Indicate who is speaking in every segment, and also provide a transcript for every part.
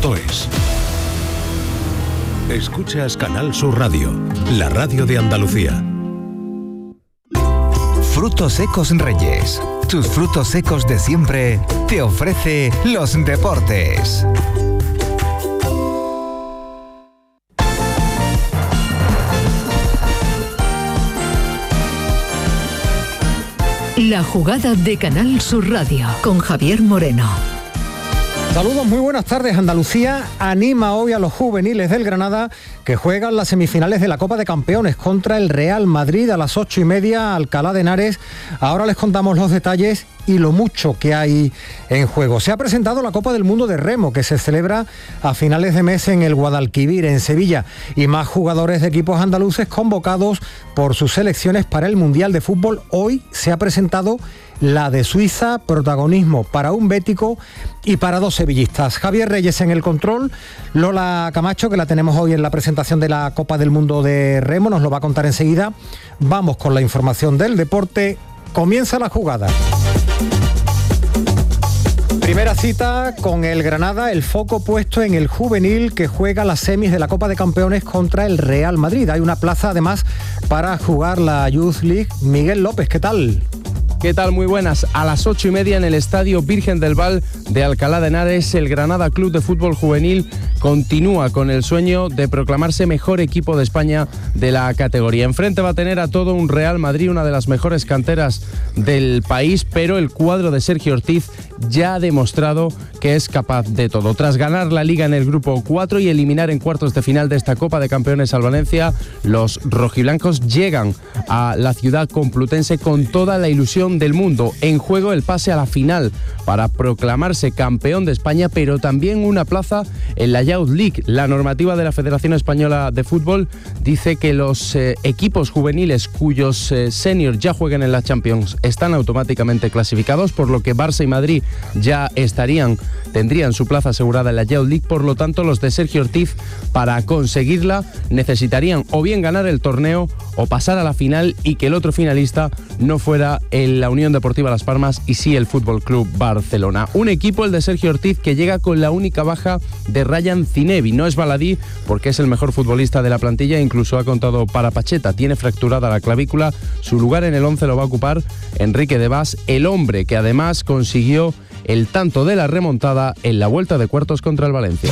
Speaker 1: frutoseco.es. Escuchas Canal Sur Radio, la radio de Andalucía.
Speaker 2: Frutos Secos Reyes, tus frutos secos de siempre, te ofrece los deportes.
Speaker 3: La jugada de Canal Sur Radio con Javier Moreno.
Speaker 4: Saludos, muy buenas tardes. Andalucía anima hoy a los juveniles del Granada que juegan las semifinales de la Copa de Campeones contra el Real Madrid a las 8:30, Alcalá de Henares. Ahora les contamos los detalles y lo mucho que hay en juego. Se ha presentado la Copa del Mundo de Remo, que se celebra a finales de mes en el Guadalquivir, en Sevilla, y más jugadores de equipos andaluces convocados por sus selecciones para el Mundial de Fútbol. Hoy se ha presentado la de Suiza, protagonismo para un bético y para dos sevillistas. Javier Reyes en el control, Lola Camacho, que la tenemos hoy en la presentación de la Copa del Mundo de Remo, nos lo va a contar enseguida. Vamos con la información del deporte. Comienza la jugada. Primera cita con el Granada, el foco puesto en el juvenil que juega las semis de la Copa de Campeones contra el Real Madrid. Hay una plaza además para jugar la Youth League. Miguel López, ¿qué tal?
Speaker 5: ¿Qué tal? Muy buenas. A las 8:30 en el Estadio Virgen del Val de Alcalá de Henares, el Granada Club de Fútbol Juvenil continúa con el sueño de proclamarse mejor equipo de España de la categoría. Enfrente va a tener a todo un Real Madrid, una de las mejores canteras del país, pero el cuadro de Sergio Ortiz ya ha demostrado que es capaz de todo. Tras ganar la Liga en el Grupo 4 y eliminar en cuartos de final de esta Copa de Campeones al Valencia, los rojiblancos llegan a la ciudad complutense con toda la ilusión del mundo. En juego el pase a la final para proclamarse campeón de España, pero también una plaza en la Youth League. La normativa de la Federación Española de Fútbol dice que los equipos juveniles cuyos seniors ya jueguen en la Champions están automáticamente clasificados, por lo que Barça y Madrid ya tendrían su plaza asegurada en la Youth League. Por lo tanto, los de Sergio Ortiz, para conseguirla, necesitarían o bien ganar el torneo o pasar a la final, y que el otro finalista no fuera la Unión Deportiva Las Palmas y sí el Fútbol Club Barcelona. Un equipo, el de Sergio Ortiz, que llega con la única baja de Ryan Zinebi. No es baladí porque es el mejor futbolista de la plantilla, incluso ha contado para Pacheta. Tiene fracturada la clavícula. Su lugar en el 11 lo va a ocupar Enrique de Bas, el hombre que además consiguió el tanto de la remontada en la vuelta de cuartos contra el Valencia.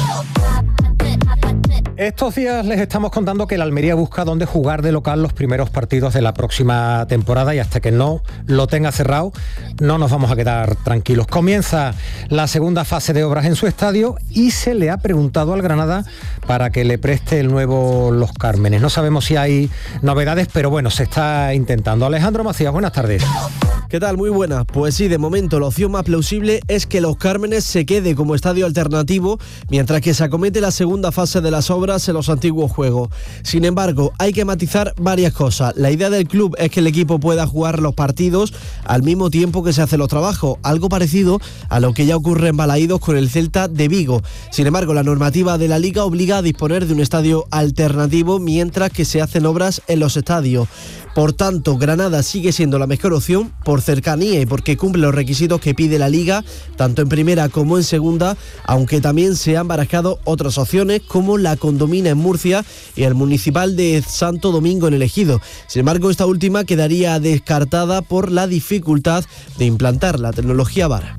Speaker 4: Estos días les estamos contando que el Almería busca dónde jugar de local los primeros partidos de la próxima temporada, y hasta que no lo tenga cerrado no nos vamos a quedar tranquilos. Comienza la segunda fase de obras en su estadio y se le ha preguntado al Granada para que le preste el nuevo Los Cármenes. No sabemos si hay novedades, pero bueno, se está intentando. Alejandro Macías, buenas tardes.
Speaker 6: ¿Qué tal? Muy buenas. Pues sí, de momento la opción más plausible es que Los Cármenes se quede como estadio alternativo mientras que se acomete la segunda fase de las obras en los antiguos juegos. Sin embargo, hay que matizar varias cosas. La idea del club es que el equipo pueda jugar los partidos al mismo tiempo que se hacen los trabajos, algo parecido a lo que ya ocurre en Balaídos con el Celta de Vigo. Sin embargo, la normativa de la Liga obliga a disponer de un estadio alternativo mientras que se hacen obras en los estadios. Por tanto, Granada sigue siendo la mejor opción por cercanía y porque cumple los requisitos que pide la Liga, tanto en primera como en segunda, aunque también se han barajado otras opciones como la Condomina en Murcia y el Municipal de Santo Domingo en el Ejido. Sin embargo, esta última quedaría descartada por la dificultad de implantar la tecnología VAR.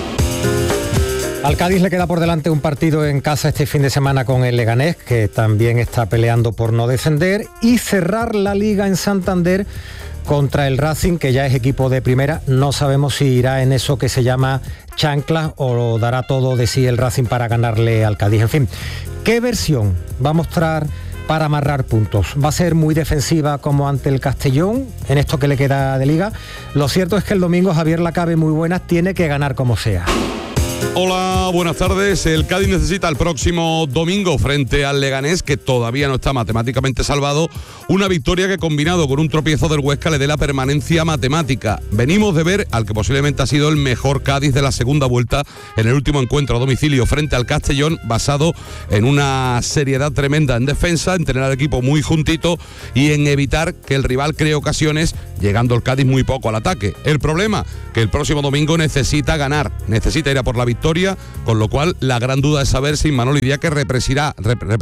Speaker 4: Al Cádiz le queda por delante un partido en casa este fin de semana con el Leganés, que también está peleando por no descender, y cerrar la Liga en Santander contra el Racing, que ya es equipo de primera. No sabemos si irá en eso que se llama chanclas o dará todo de sí el Racing para ganarle al Cádiz. En fin, ¿qué versión va a mostrar para amarrar puntos? ¿Va a ser muy defensiva como ante el Castellón en esto que le queda de Liga? Lo cierto es que el domingo Javier Lacabe, muy buenas, tiene que ganar como sea.
Speaker 7: Hola, buenas tardes. El Cádiz necesita el próximo domingo frente al Leganés, que todavía no está matemáticamente salvado, Una victoria que, combinado con un tropiezo del Huesca, le dé la permanencia matemática. Venimos de ver al que posiblemente ha sido el mejor Cádiz de la segunda vuelta en el último encuentro a domicilio frente al Castellón, basado en una seriedad tremenda en defensa, en tener al equipo muy juntito y en evitar que el rival cree ocasiones, llegando el Cádiz muy poco al ataque. El problema, que el próximo domingo necesita ganar, necesita ir a por la victoria, con lo cual la gran duda es saber si Manolo Idiáquez repetirá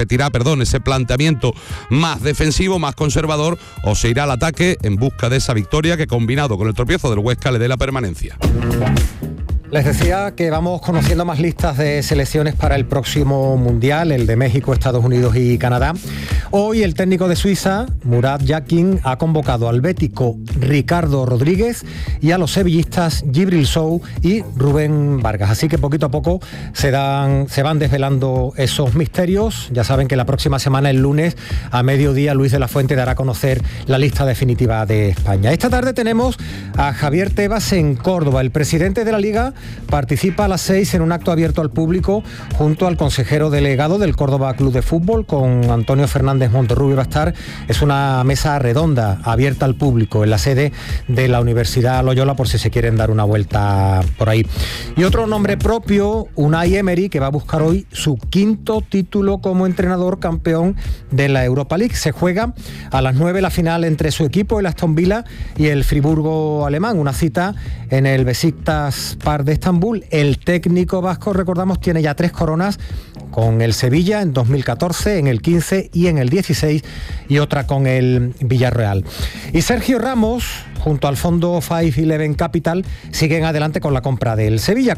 Speaker 7: ese planteamiento más defensivo, más conservador, o se irá al ataque en busca de esa victoria que, combinado con el tropiezo del Huesca, le dé la permanencia.
Speaker 4: Les decía que vamos conociendo más listas de selecciones para el próximo Mundial, el de México, Estados Unidos y Canadá. Hoy el técnico de Suiza, Murat Yakin, ha convocado al bético Ricardo Rodríguez y a los sevillistas Djibril Sow y Rubén Vargas. Así que poquito a poco se van desvelando esos misterios. Ya saben que la próxima semana, el lunes, a mediodía, Luis de la Fuente dará a conocer la lista definitiva de España. Esta tarde tenemos a Javier Tebas en Córdoba. El presidente de la Liga participa a las 6 en un acto abierto al público junto al consejero delegado del Córdoba Club de Fútbol, con Antonio Fernández Monterrubio. Va a estar, es una mesa redonda abierta al público en la sede de la Universidad Loyola, por si se quieren dar una vuelta por ahí. Y otro nombre propio, Unai Emery, que va a buscar hoy su 5º título como entrenador, campeón de la Europa League. Se juega a las 9 la final entre su equipo, el Aston Villa, y el Friburgo alemán, una cita en el Besiktas Park de Estambul. El técnico vasco, recordamos, tiene ya 3 coronas con el Sevilla en 2014, en el 15 y en el 16, y otra con el Villarreal. Y Sergio Ramos, junto al fondo 511 Capital, siguen adelante con la compra del Sevilla.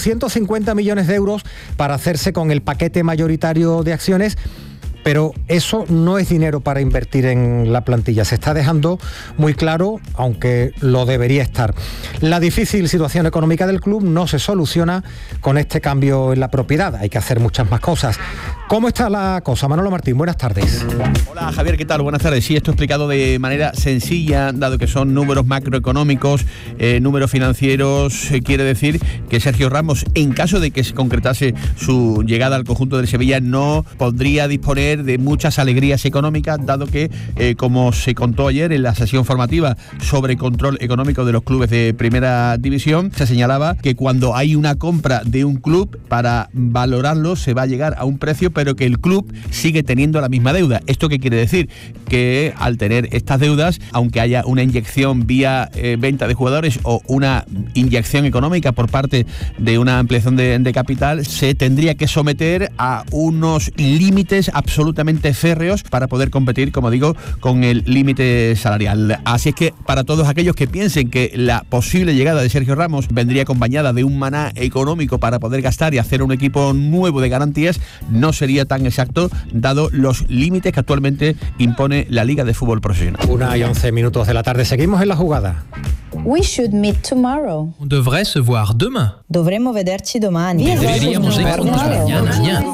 Speaker 4: 450 millones de euros para hacerse con el paquete mayoritario de acciones. Pero eso no es dinero para invertir en la plantilla. Se está dejando muy claro, aunque lo debería estar. La difícil situación económica del club no se soluciona con este cambio en la propiedad. Hay que hacer muchas más cosas. ¿Cómo está la cosa? Manolo Martín, buenas tardes.
Speaker 8: Hola Javier, ¿qué tal? Buenas tardes. Sí, esto explicado de manera sencilla, dado que son números macroeconómicos, números financieros. Quiere decir que Sergio Ramos, en caso de que se concretase su llegada al conjunto del Sevilla, no podría disponer de muchas alegrías económicas, dado que, como se contó ayer en la sesión formativa sobre control económico de los clubes de primera división, se señalaba que cuando hay una compra de un club, para valorarlo se va a llegar a un precio, pero que el club sigue teniendo la misma deuda. ¿Esto qué quiere decir? Que al tener estas deudas, aunque haya una inyección vía venta de jugadores o una inyección económica por parte de una ampliación de capital, se tendría que someter a unos límites absolutamente férreos para poder competir, como digo, con el límite salarial. Así es que, para todos aquellos que piensen que la posible llegada de Sergio Ramos vendría acompañada de un maná económico para poder gastar y hacer un equipo nuevo de garantías, no sería tan exacto, dado los límites que actualmente impone la Liga de Fútbol Profesional.
Speaker 4: 1:11 de la tarde. Seguimos en la jugada.
Speaker 9: We should meet tomorrow.
Speaker 10: On devrait se voir demain.
Speaker 9: Dovremmo vederci domani.
Speaker 10: Deberíamos vernos mañana.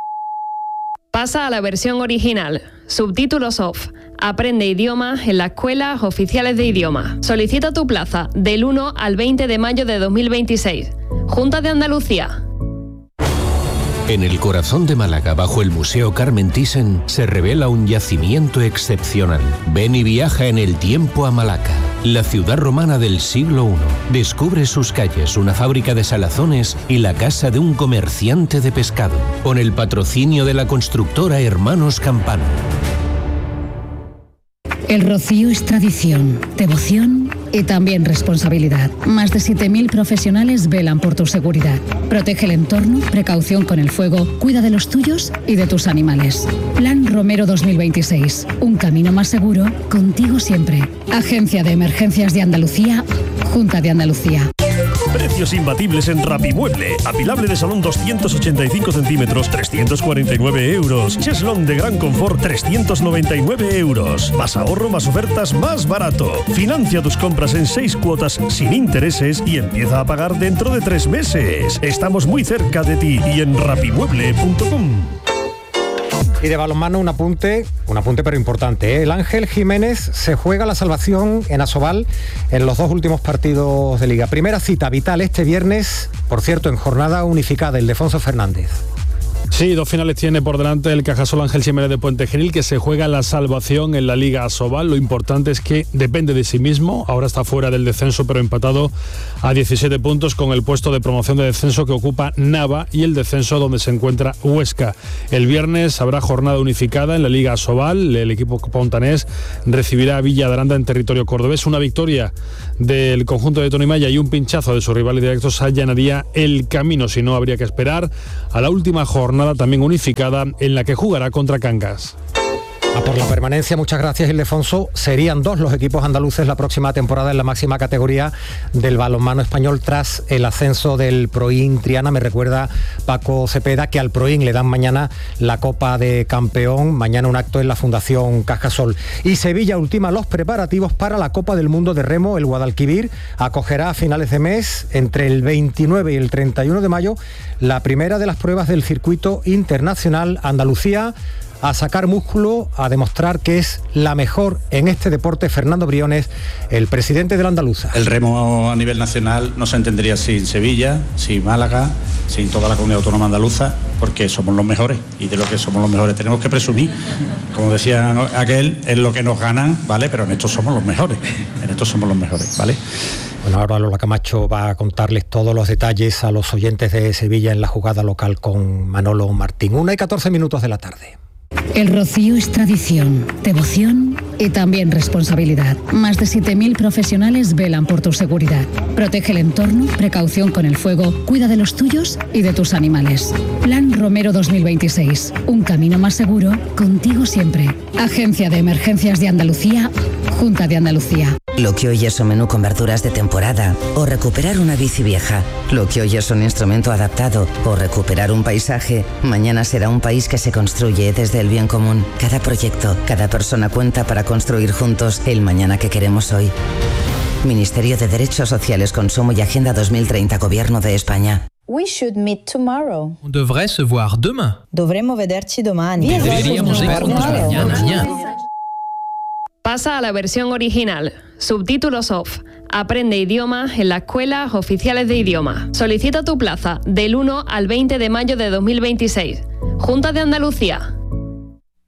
Speaker 11: Pasa a la versión original. Subtítulos off. Aprende idiomas en las escuelas oficiales de idioma. Solicita tu plaza del 1 al 20 de mayo de 2026. Junta de Andalucía.
Speaker 1: En el corazón de Málaga, bajo el Museo Carmen Thyssen, se revela un yacimiento excepcional. Ven y viaja en el tiempo a Malaca, la ciudad romana del siglo I. Descubre sus calles, una fábrica de salazones y la casa de un comerciante de pescado, con el patrocinio de la constructora Hermanos Campano.
Speaker 12: El rocío es tradición, devoción y también responsabilidad. Más de 7.000 profesionales velan por tu seguridad. Protege el entorno, precaución con el fuego, cuida de los tuyos y de tus animales. Plan Romero 2026. Un camino más seguro, contigo siempre. Agencia de Emergencias de Andalucía, Junta de Andalucía.
Speaker 13: Precios imbatibles en Rapimueble. Apilable de salón 285 centímetros, 349 euros. Cheslón de gran confort, 399 euros. Más ahorro, más ofertas, más barato. Financia tus compras en 6 cuotas sin intereses y empieza a pagar dentro de 3 meses. Estamos muy cerca de ti y en rapimueble.com.
Speaker 4: Y de balonmano un apunte pero importante, ¿eh? El Ángel Jiménez se juega la salvación en Asobal en los 2 últimos partidos de Liga. Primera cita vital este viernes, por cierto, en jornada unificada, Ildefonso Fernández.
Speaker 14: Sí, 2 finales tiene por delante el Cajasol Ángel Jiménez de Puente Genil, que se juega la salvación en la Liga Asobal. Lo importante es que depende de sí mismo. Ahora está fuera del descenso, pero empatado a 17 puntos con el puesto de promoción de descenso que ocupa Nava y el descenso donde se encuentra Huesca. El viernes habrá jornada unificada en la Liga Asobal. El equipo pontanés recibirá a Villa de Aranda en territorio cordobés. Una victoria del conjunto de Tony Maya y un pinchazo de sus rivales directos allanaría el camino. Si no, habría que esperar a la última jornada también unificada en la que jugará contra Cangas.
Speaker 4: A por la permanencia, muchas gracias, Ildefonso. Serían 2 los equipos andaluces la próxima temporada en la máxima categoría del balonmano español tras el ascenso del Proin Triana. Me recuerda Paco Cepeda que al Proin le dan mañana la Copa de Campeón, mañana un acto en la Fundación Cajasol. Y Sevilla ultima los preparativos para la Copa del Mundo de Remo. El Guadalquivir acogerá a finales de mes, entre el 29 y el 31 de mayo, la primera de las pruebas del circuito internacional. Andalucía a sacar músculo, a demostrar que es la mejor en este deporte. Fernando Briones, el presidente de la Andaluza.
Speaker 15: El remo a nivel nacional no se entendería sin Sevilla, sin Málaga, sin toda la comunidad autónoma andaluza, porque somos los mejores, y de lo que somos los mejores tenemos que presumir. Como decía aquel, es lo que nos ganan, ¿vale? Pero en esto somos los mejores, ¿vale?
Speaker 4: Bueno, ahora Lola Camacho va a contarles todos los detalles a los oyentes de Sevilla en la jugada local con Manolo Martín. 1:14 de la tarde.
Speaker 12: El rocío es tradición, devoción y también responsabilidad. Más de 7.000 profesionales velan por tu seguridad. Protege el entorno, precaución con el fuego, cuida de los tuyos y de tus animales. Plan Romero 2026. Un camino más seguro, contigo siempre. Agencia de Emergencias de Andalucía, Junta de Andalucía.
Speaker 16: Lo que hoy es un menú con verduras de temporada o recuperar una bici vieja. Lo que hoy es un instrumento adaptado o recuperar un paisaje, mañana será un país que se construye desde el bien común. Cada proyecto, cada persona cuenta para construir juntos el mañana que queremos hoy. Ministerio de Derechos Sociales, Consumo y Agenda 2030, Gobierno de España.
Speaker 9: We should meet tomorrow.
Speaker 10: On devrait se voir demain.
Speaker 9: Dovremmo vederci domani.
Speaker 10: Deberíamos vernos mañana.
Speaker 11: Pasa a la versión original. Subtítulos off. Aprende idiomas en las escuelas oficiales de idioma. Solicita tu plaza del 1 al 20 de mayo de 2026. Junta de Andalucía.